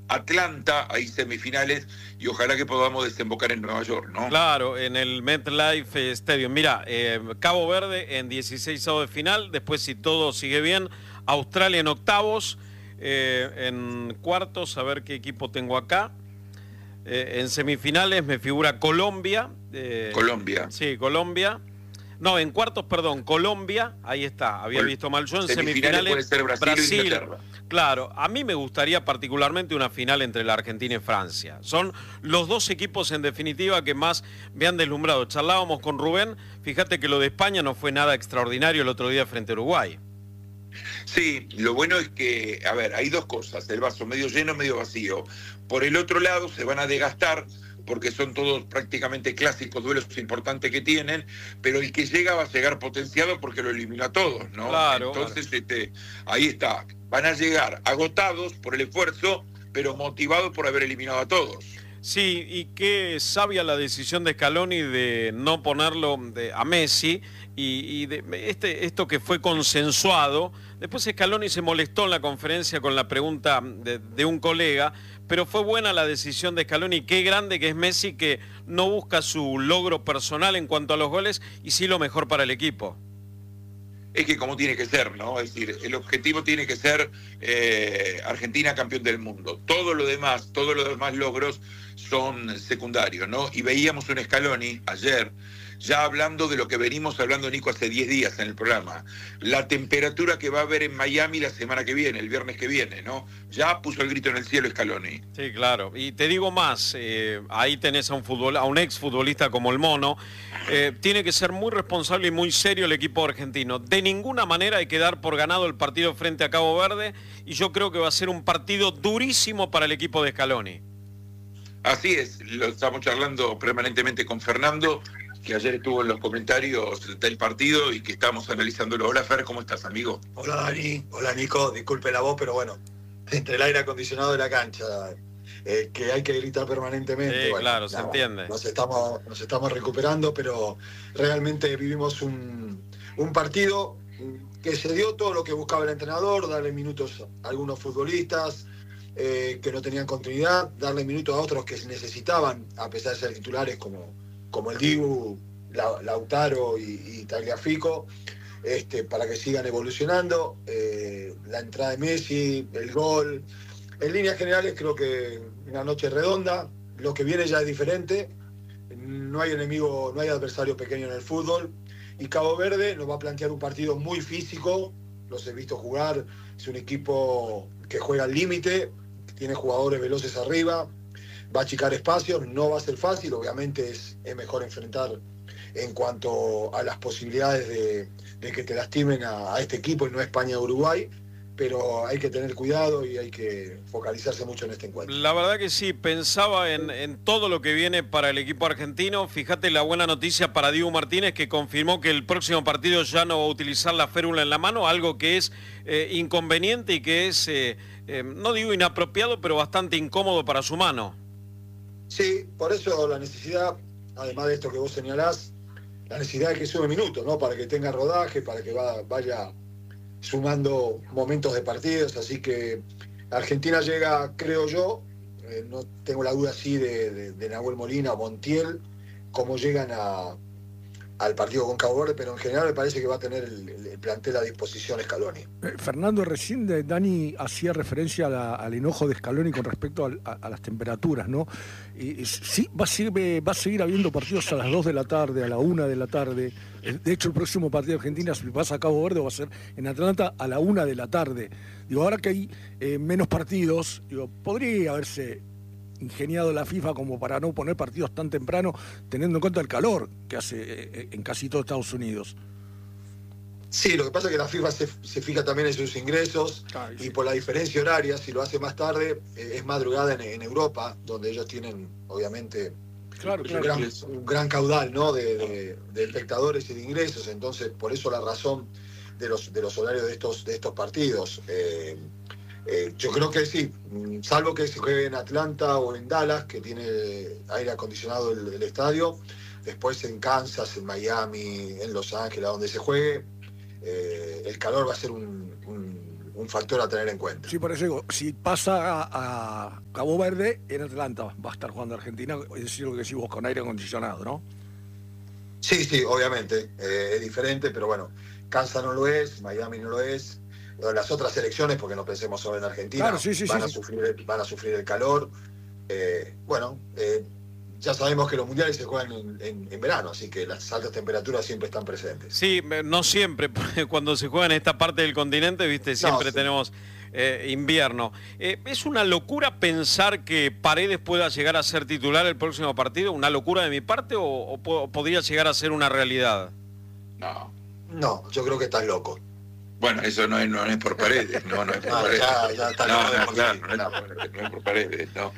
Atlanta, hay semifinales, y ojalá que podamos desembocar en Nueva York, ¿no? Claro, en el MetLife Stadium. Mira, Cabo Verde en 16avos de final, después si todo sigue bien, Australia en octavos, en cuartos, a ver qué equipo tengo acá. En semifinales me figura Colombia. Colombia. Sí, Colombia. No, en cuartos, perdón, Colombia, ahí está, había visto mal yo. En semifinales puede ser Brasil o Inglaterra. Claro, a mí me gustaría particularmente una final entre la Argentina y Francia. Son los dos equipos en definitiva que más me han deslumbrado. Charlábamos con Rubén, fíjate que lo de España no fue nada extraordinario el otro día frente a Uruguay. Sí, lo bueno es que, a ver, hay dos cosas, el vaso medio lleno, medio vacío. Por el otro lado se van a desgastar, porque son todos prácticamente clásicos, duelos importantes que tienen, pero el que llega va a llegar potenciado porque lo eliminó a todos, ¿no? Claro. Entonces, ahí está, van a llegar agotados por el esfuerzo, pero motivados por haber eliminado a todos. Sí, y qué sabia la decisión de Scaloni de no ponerlo a Messi y de esto que fue consensuado. Después Scaloni se molestó en la conferencia con la pregunta de un colega, pero fue buena la decisión de Scaloni. Qué grande que es Messi, que no busca su logro personal en cuanto a los goles y sí lo mejor para el equipo. Es que como tiene que ser, ¿no? Es decir, el objetivo tiene que ser Argentina campeón del mundo. Todos los demás logros son secundarios, ¿no? Y veíamos un Scaloni ayer, ya hablando de lo que venimos hablando, Nico, hace 10 días en el programa. La temperatura que va a haber en Miami la semana que viene, el viernes que viene, ¿no? Ya puso el grito en el cielo Scaloni. Sí, claro. Y te digo más, ahí tenés a un exfutbolista como el Mono. Tiene que ser muy responsable y muy serio el equipo argentino. De ninguna manera hay que dar por ganado el partido frente a Cabo Verde y yo creo que va a ser un partido durísimo para el equipo de Scaloni. Así es, lo estamos charlando permanentemente con Fernando, que ayer estuvo en los comentarios del partido y que estamos analizándolo. Hola Fer, ¿cómo estás, amigo? Hola Dani, hola Nico, disculpe la voz, pero bueno, entre el aire acondicionado de la cancha, que hay que gritar permanentemente. Sí, bueno, claro, se entiende. Nos estamos recuperando, pero realmente vivimos un partido que se dio todo lo que buscaba el entrenador, darle minutos a algunos futbolistas que no tenían continuidad, darle minutos a otros que necesitaban, a pesar de ser titulares como el Dibu, Lautaro y Tagliafico, para que sigan evolucionando. La entrada de Messi, el gol. En líneas generales creo que una noche redonda. Lo que viene ya es diferente. No hay enemigo, no hay adversario pequeño en el fútbol. Y Cabo Verde nos va a plantear un partido muy físico. Los he visto jugar. Es un equipo que juega al límite, tiene jugadores veloces arriba, va a achicar espacios, no va a ser fácil. Obviamente es mejor enfrentar en cuanto a las posibilidades de que te lastimen a este equipo y no a España o Uruguay, pero hay que tener cuidado y hay que focalizarse mucho en este encuentro. La verdad que sí, pensaba en todo lo que viene para el equipo argentino. Fíjate la buena noticia para Dibu Martínez, que confirmó que el próximo partido ya no va a utilizar la férula en la mano, algo que es inconveniente y que es, no digo inapropiado, pero bastante incómodo para su mano. Sí, por eso la necesidad, además de esto que vos señalás, la necesidad de que sume minutos, ¿no? Para que tenga rodaje, para que vaya sumando momentos de partidos. Así que Argentina llega, creo yo, no tengo la duda así de Nahuel Molina o Montiel, cómo llegan al partido con Cabo Verde, pero en general me parece que va a tener el plantel a disposición Scaloni. Fernando, recién Dani hacía referencia al enojo de Scaloni con respecto a las temperaturas, ¿no? Sí, va a seguir habiendo partidos a las 2 de la tarde, a la 1 de la tarde. De hecho, el próximo partido de Argentina, si pasa a Cabo Verde, va a ser en Atlanta a la 1 de la tarde. Digo, ahora que hay menos partidos, podría haberse ingeniado la FIFA como para no poner partidos tan temprano, teniendo en cuenta el calor que hace en casi todo Estados Unidos. Sí, lo que pasa es que la FIFA se fija también en sus ingresos y por la diferencia horaria, si lo hace más tarde, es madrugada en Europa, donde ellos tienen, obviamente, un gran caudal, ¿no? de espectadores y de ingresos. Entonces, por eso la razón de los horarios de estos partidos. Yo creo que sí, salvo que se juegue en Atlanta o en Dallas, que tiene aire acondicionado el estadio, después en Kansas, en Miami, en Los Ángeles, a donde se juegue, el calor va a ser un un factor a tener en cuenta. Sí, por eso digo, si pasa a Cabo Verde, en Atlanta va a estar jugando Argentina, es decir, lo que decís vos, con aire acondicionado, ¿no? Sí, obviamente, es diferente, pero bueno, Kansas no lo es, Miami no lo es. Las otras selecciones, porque no pensemos solo en Argentina, claro, sí, van a sufrir el calor. Ya sabemos que los mundiales se juegan en verano, así que las altas temperaturas siempre están presentes. Sí, no siempre, cuando se juega en esta parte del continente, viste, siempre tenemos invierno. ¿Es una locura pensar que Paredes pueda llegar a ser titular el próximo partido? ¿Una locura de mi parte o podría llegar a ser una realidad? No, yo creo que estás loco. Bueno, eso no es por Paredes, no es por Paredes. Ya está No es por Paredes, no.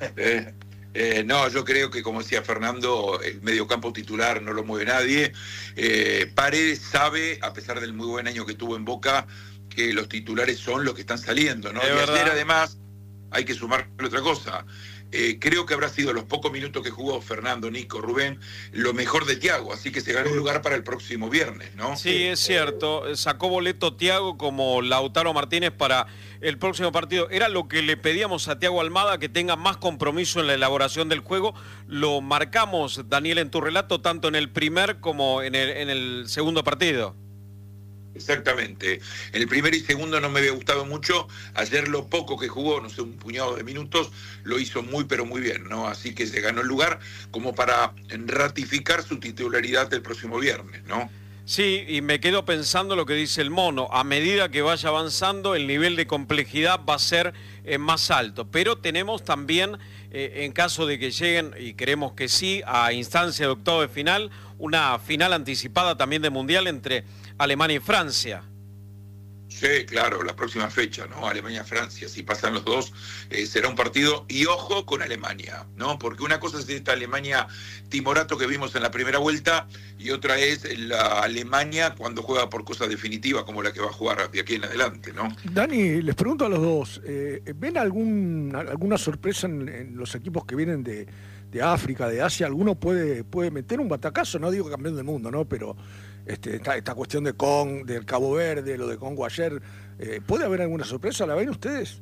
No, yo creo que, como decía Fernando, el mediocampo titular no lo mueve nadie. Paredes sabe, a pesar del muy buen año que tuvo en Boca, que los titulares son los que están saliendo, ¿no? Y ayer, además, hay que sumarle otra cosa. Creo que habrá sido los pocos minutos que jugó Fernando, Nico, Rubén, lo mejor de Thiago, así que se ganó un lugar para el próximo viernes, ¿no? Sí, es cierto. Sacó boleto Thiago como Lautaro Martínez para el próximo partido. Era lo que le pedíamos a Thiago Almada, que tenga más compromiso en la elaboración del juego. Lo marcamos, Daniel, en tu relato, tanto en el primer como en el segundo partido. Exactamente. En el primer y segundo no me había gustado mucho. Ayer lo poco que jugó, no sé, un puñado de minutos, lo hizo muy pero muy bien, ¿no? Así que se ganó el lugar como para ratificar su titularidad el próximo viernes, ¿no? Sí, y me quedo pensando lo que dice el Mono. A medida que vaya avanzando, el nivel de complejidad va a ser más alto. Pero tenemos también, en caso de que lleguen, y queremos que sí, a instancia de octavo de final, una final anticipada también de Mundial entre Alemania y Francia. Sí, claro, la próxima fecha, ¿no? Alemania-Francia, si pasan los dos, será un partido, y ojo con Alemania, ¿no? Porque una cosa es esta Alemania timorato que vimos en la primera vuelta, y otra es la Alemania cuando juega por cosa definitiva, como la que va a jugar de aquí en adelante, ¿no? Dani, les pregunto a los dos, ¿ven alguna sorpresa en los equipos que vienen de África, de Asia? ¿Alguno puede meter un batacazo? No digo campeón del mundo, ¿no? Pero esta cuestión del Cabo Verde, lo de Congo ayer, ¿puede haber alguna sorpresa? ¿La ven ustedes?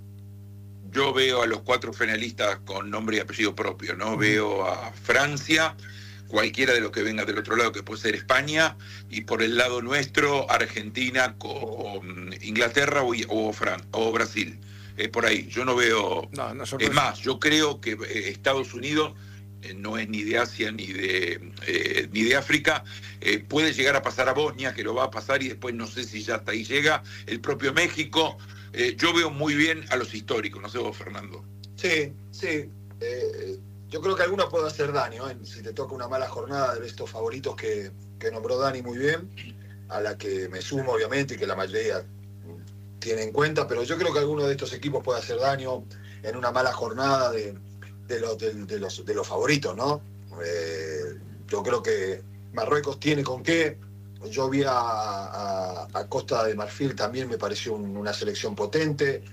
Yo veo a los 4 finalistas con nombre y apellido propio, ¿no? Veo a Francia, cualquiera de los que venga del otro lado, que puede ser España, y por el lado nuestro, Argentina con Inglaterra o Brasil. Por ahí, yo no veo... No, es más, yo creo que Estados Unidos no es ni de Asia ni de África, puede llegar a pasar a Bosnia, que lo va a pasar, y después no sé si ya hasta ahí llega, el propio México. Yo veo muy bien a los históricos, no sé vos, Fernando. Sí, yo creo que alguno puede hacer daño, si te toca una mala jornada de estos favoritos que nombró Dani muy bien, a la que me sumo obviamente y que la mayoría tiene en cuenta, pero yo creo que alguno de estos equipos puede hacer daño en una mala jornada de los favoritos, ¿no? Yo creo que Marruecos tiene con qué. Yo vi a Costa de Marfil, también me pareció una selección potente.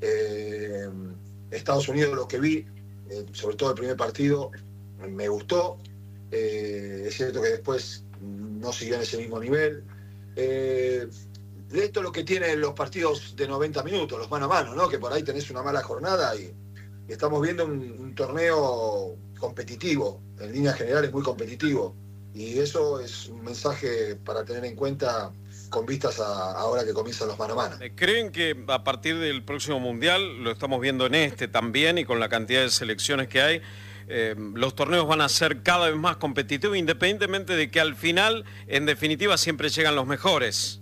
Estados Unidos, lo que vi, sobre todo el primer partido, me gustó. Es cierto que después no siguió en ese mismo nivel. De esto lo que tienen los partidos de 90 minutos, los mano a mano, ¿no? Que por ahí tenés una mala jornada y estamos viendo un torneo competitivo, en líneas generales muy competitivo, y eso es un mensaje para tener en cuenta con vistas a ahora que comienzan los mano a mano. ¿Creen que a partir del próximo Mundial, lo estamos viendo en este también y con la cantidad de selecciones que hay, los torneos van a ser cada vez más competitivos, independientemente de que al final, en definitiva, siempre llegan los mejores?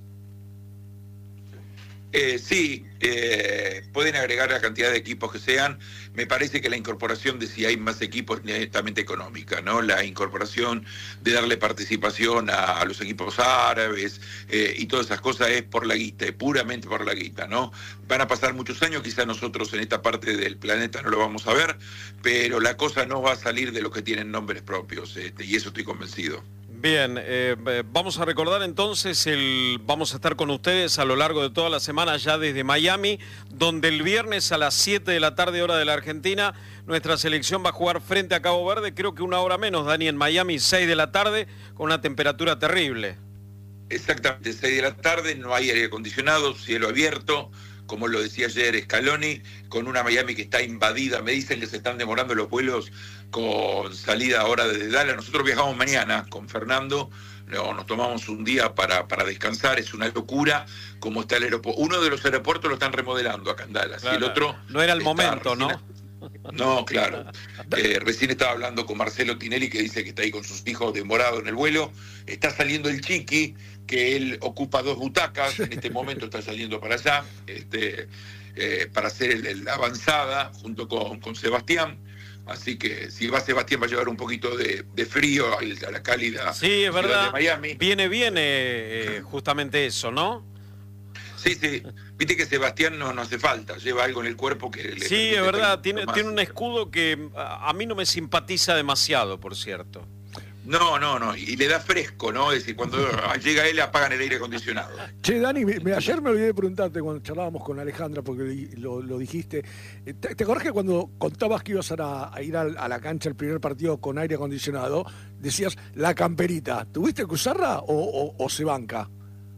Sí, pueden agregar la cantidad de equipos que sean. Me parece que la incorporación de si hay más equipos es netamente económica, ¿no? La incorporación de darle participación a los equipos árabes y todas esas cosas es por la guita, es puramente por la guita, ¿no? Van a pasar muchos años, quizás nosotros en esta parte del planeta no lo vamos a ver, pero la cosa no va a salir de los que tienen nombres propios, y eso estoy convencido. Bien, vamos a recordar entonces, vamos a estar con ustedes a lo largo de toda la semana ya desde Miami, donde el viernes a las 7 de la tarde, hora de la Argentina, nuestra selección va a jugar frente a Cabo Verde, creo que una hora menos, Dani, en Miami, 6 de la tarde, con una temperatura terrible. Exactamente, 6 de la tarde, no hay aire acondicionado, cielo abierto, como lo decía ayer Scaloni, con una Miami que está invadida. Me dicen que se están demorando los vuelos con salida ahora desde Dallas. Nosotros viajamos mañana con Fernando, nos tomamos un día para descansar. Es una locura como está el aeropuerto. Uno de los aeropuertos lo están remodelando acá en Dallas, Claro, y el otro... no era el momento, ¿no? No, claro. Recién estaba hablando con Marcelo Tinelli, que dice que está ahí con sus hijos demorado en el vuelo. Está saliendo el Chiqui, que él ocupa 2 butacas, en este momento está saliendo para allá, para hacer la avanzada junto con Sebastián. Así que si va Sebastián va a llevar un poquito de frío a la cálida Sí, es ciudad verdad. de Miami. Viene justamente eso, ¿no? Sí, sí. Viste que Sebastián no hace falta, lleva algo en el cuerpo que le... Sí, es verdad, tiene un escudo que a mí no me simpatiza demasiado, por cierto. No, y le da fresco, ¿no? Es decir, cuando llega él apagan el aire acondicionado. Che, Dani, ayer me olvidé de preguntarte cuando charlábamos con Alejandra, porque lo dijiste. ¿Te acordás que cuando contabas que ibas a ir a la cancha el primer partido con aire acondicionado, decías la camperita? ¿Tuviste que usarla o se banca?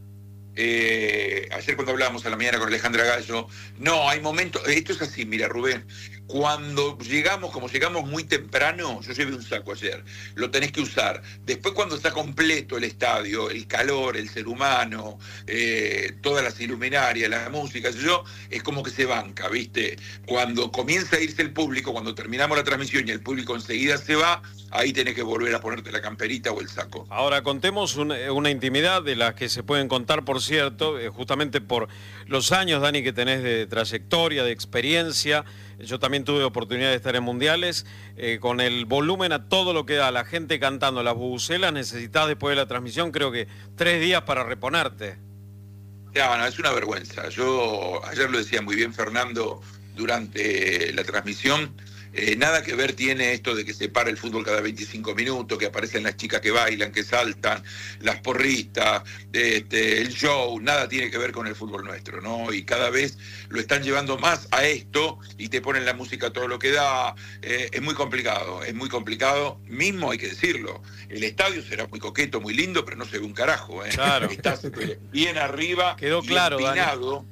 Ayer cuando hablábamos a la mañana con Alejandra Gallo, no, hay momentos, esto es así, mira Rubén, cuando llegamos, como llegamos muy temprano, yo llevé un saco ayer, lo tenés que usar. Después cuando está completo el estadio, el calor, el ser humano, todas las iluminarias, la música, es como que se banca, ¿viste? Cuando comienza a irse el público, cuando terminamos la transmisión y el público enseguida se va, ahí tenés que volver a ponerte la camperita o el saco. Ahora contemos una intimidad de las que se pueden contar, por cierto, justamente por los años, Dani, que tenés de trayectoria, de experiencia. Yo también tuve oportunidad de estar en mundiales, con el volumen a todo lo que da, la gente cantando las bubucelas, necesitas después de la transmisión creo que 3 días para reponerte. Ya, no, es una vergüenza. Yo ayer lo decía muy bien Fernando durante la transmisión. Nada que ver tiene esto de que se para el fútbol cada 25 minutos, que aparecen las chicas que bailan, que saltan, las porristas, el show, nada tiene que ver con el fútbol nuestro, ¿no? Y cada vez lo están llevando más a esto y te ponen la música a todo lo que da. Es muy complicado, mismo hay que decirlo. El estadio será muy coqueto, muy lindo, pero no se ve un carajo, ¿eh? Claro. Estás bien arriba, quedó claro, empinado.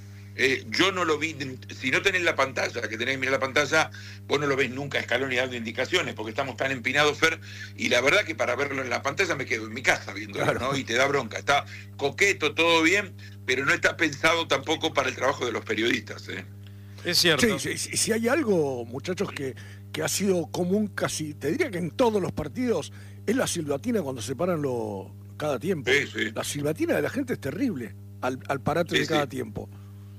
Yo no lo vi, si no tenés la pantalla, que tenés que mirar la pantalla, vos no lo ves nunca a Scaloni dando indicaciones, porque estamos tan empinados, Fer, y la verdad que para verlo en la pantalla me quedo en mi casa viéndolo, claro, ¿no? Y te da bronca, está coqueto, todo bien, pero no está pensado tampoco para el trabajo de los periodistas, ¿eh? Es cierto. Sí, si hay algo, muchachos, que ha sido común casi, te diría que en todos los partidos, es la silbatina cuando se paran cada tiempo. Sí. La silbatina de la gente es terrible, al parate de cada tiempo.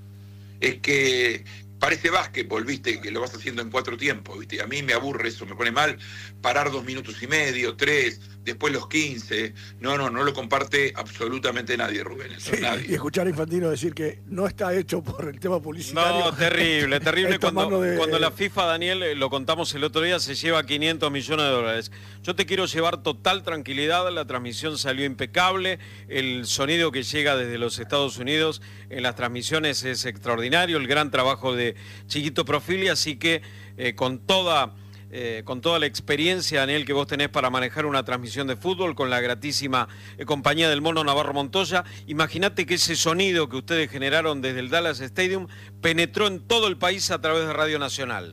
Es que parece básquetbol, ¿viste? Que lo vas haciendo en 4 tiempos, ¿viste? A mí me aburre eso, me pone mal parar 2 minutos y medio, 3, después los 15. No lo comparte absolutamente nadie, Rubén. Eso, sí, nadie. Y escuchar a Infantino decir que no está hecho por el tema publicitario. No, terrible. Cuando la FIFA, Daniel, lo contamos el otro día, se lleva 500 millones de dólares. Yo te quiero llevar total tranquilidad, la transmisión salió impecable, el sonido que llega desde los Estados Unidos en las transmisiones es extraordinario, el gran trabajo de Chiquito Profili, así que con toda la experiencia, Daniel, que vos tenés para manejar una transmisión de fútbol, con la gratísima compañía del Mono Navarro Montoya, imagínate que ese sonido que ustedes generaron desde el Dallas Stadium penetró en todo el país a través de Radio Nacional.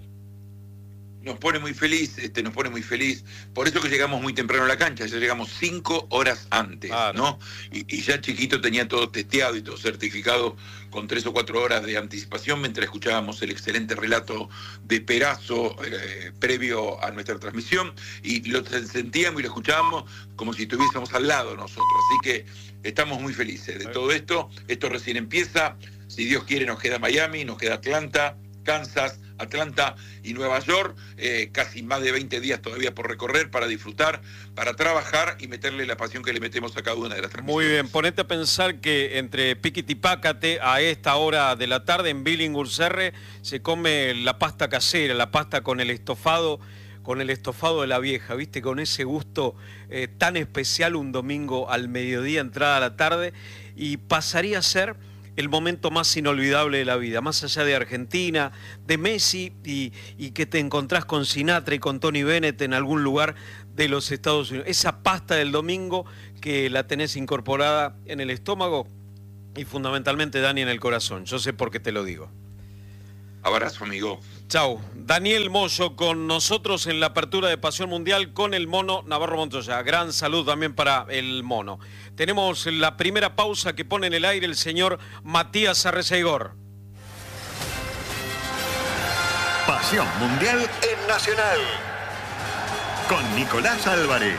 Nos pone muy feliz, por eso que llegamos muy temprano a la cancha, ya llegamos 5 horas antes, claro, ¿no? Y ya Chiquito tenía todo testeado y todo certificado con 3 o 4 horas de anticipación, mientras escuchábamos el excelente relato de Perazo previo a nuestra transmisión, y lo sentíamos y lo escuchábamos como si estuviésemos al lado nosotros, así que estamos muy felices de todo esto recién empieza, si Dios quiere nos queda Miami, nos queda Atlanta, Kansas, Atlanta y Nueva York, casi más de 20 días todavía por recorrer para disfrutar, para trabajar y meterle la pasión que le metemos a cada una de las transmisiones. Muy bien, ponete a pensar que entre piquiti y pácate a esta hora de la tarde en Billinghurst se come la pasta casera, la pasta con el estofado de la vieja, ¿viste? Con ese gusto tan especial un domingo al mediodía, entrada a la tarde, y pasaría a ser el momento más inolvidable de la vida, más allá de Argentina, de Messi y que te encontrás con Sinatra y con Tony Bennett en algún lugar de los Estados Unidos. Esa pasta del domingo que la tenés incorporada en el estómago y fundamentalmente, Dani, en el corazón. Yo sé por qué te lo digo. Abrazo, amigo. Chau. Daniel Moyo con nosotros en la apertura de Pasión Mundial con el Mono Navarro Montoya. Gran salud también para el Mono. Tenemos la primera pausa que pone en el aire el señor Matías Arreceigor. Pasión Mundial en Nacional. Con Nicolás Álvarez.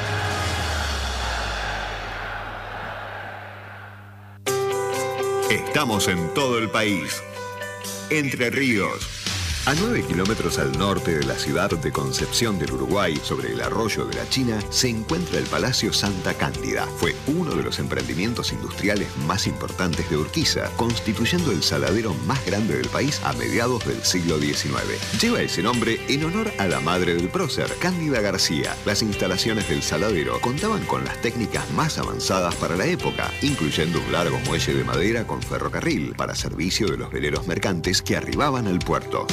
Estamos en todo el país. Entre Ríos. A 9 kilómetros al norte de la ciudad de Concepción del Uruguay, sobre el arroyo de la China, se encuentra el Palacio Santa Cándida. Fue uno de los emprendimientos industriales más importantes de Urquiza, constituyendo el saladero más grande del país a mediados del siglo XIX. Lleva ese nombre en honor a la madre del prócer, Cándida García. Las instalaciones del saladero contaban con las técnicas más avanzadas para la época, incluyendo un largo muelle de madera con ferrocarril para servicio de los veleros mercantes que arribaban al puerto.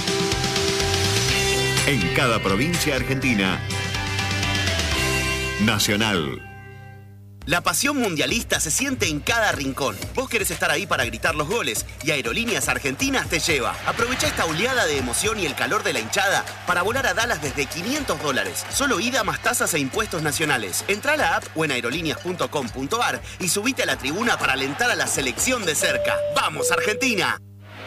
En cada provincia argentina, Nacional. La pasión mundialista se siente en cada rincón. Vos querés estar ahí para gritar los goles y Aerolíneas Argentinas te lleva. Aprovecha esta oleada de emoción y el calor de la hinchada para volar a Dallas desde $500. Solo ida más tasas e impuestos nacionales. Entrá a la app o en aerolíneas.com.ar y subite a la tribuna para alentar a la selección de cerca. ¡Vamos, Argentina!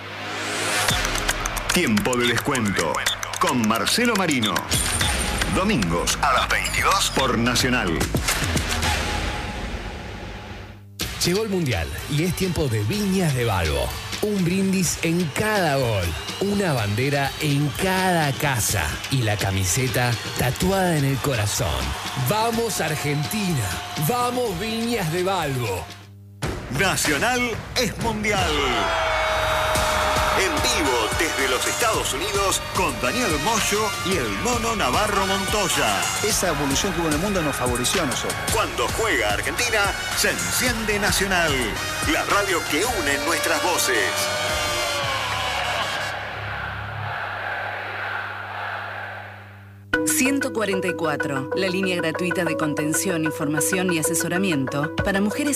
Tiempo de descuento con Marcelo Marino. Domingos a las 22 por Nacional. Llegó el Mundial y es tiempo de Viñas de Balbo. Un brindis en cada gol, una bandera en cada casa y la camiseta tatuada en el corazón. ¡Vamos, Argentina! ¡Vamos, Viñas de Balbo! Nacional es Mundial. En vivo desde los Estados Unidos con Daniel Moyo y el Mono Navarro Montoya. Esa evolución que hubo en el mundo nos favoreció a nosotros. Cuando juega Argentina, se enciende Nacional, la radio que une nuestras voces. ...144, la línea gratuita de contención, información y asesoramiento para mujeres